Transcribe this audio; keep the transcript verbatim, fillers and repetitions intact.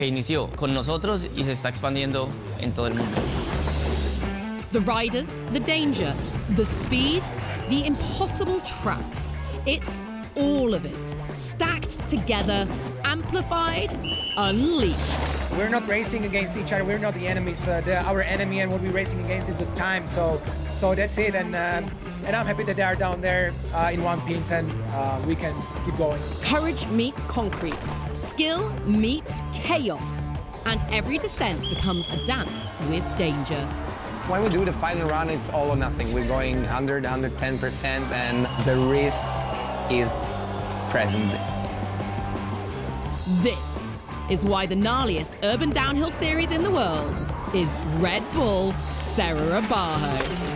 que inició con nosotros y se está expandiendo en todo el mundo. The riders, the danger, the speed, the impossible tracks. It's all of it, stacked together, amplified, unleashed. We're not racing against each other. We're not the enemies. Uh, the, our enemy and what we're racing against is the time. So, so that's it. And um, and I'm happy that they are down there uh, in one piece and uh, we can keep going. Courage meets concrete, skill meets chaos, and every descent becomes a dance with danger. When we do the final run, it's all or nothing. We're going one hundred, one hundred ten percent, and the risk is present. This is why the gnarliest urban downhill series in the world is Red Bull Serra Bajo.